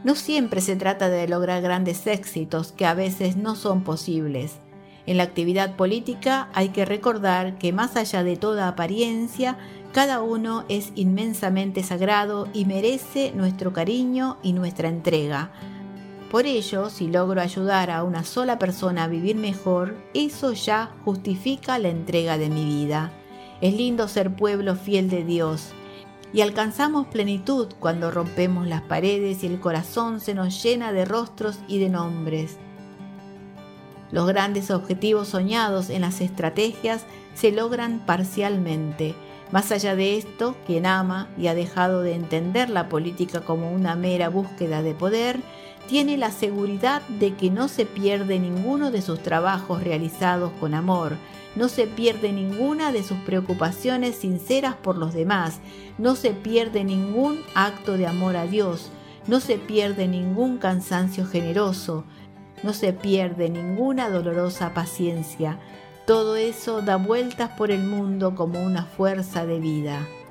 No siempre se trata de lograr grandes éxitos que a veces no son posibles. En la actividad política hay que recordar que más allá de toda apariencia, cada uno es inmensamente sagrado y merece nuestro cariño y nuestra entrega. Por ello, si logro ayudar a una sola persona a vivir mejor, eso ya justifica la entrega de mi vida. Es lindo ser pueblo fiel de Dios. Y alcanzamos plenitud cuando rompemos las paredes y el corazón se nos llena de rostros y de nombres. Los grandes objetivos soñados en las estrategias se logran parcialmente. Más allá de esto, quien ama y ha dejado de entender la política como una mera búsqueda de poder, tiene la seguridad de que no se pierde ninguno de sus trabajos realizados con amor, no se pierde ninguna de sus preocupaciones sinceras por los demás, no se pierde ningún acto de amor a Dios, no se pierde ningún cansancio generoso, no se pierde ninguna dolorosa paciencia. Todo eso da vueltas por el mundo como una fuerza de vida.